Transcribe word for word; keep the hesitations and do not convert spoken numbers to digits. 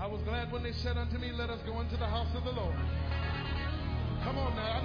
I was glad when they said unto me, let us go into the house of the Lord. Come on now.